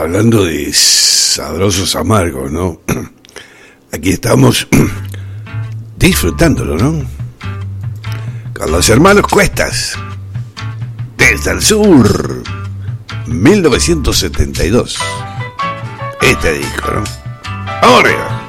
hablando de sabrosos amargos, ¿no? Aquí estamos disfrutándolo, ¿no? Con los hermanos Cuestas, desde el sur, 1972. Este disco, ¿no? ¡Vamos arriba!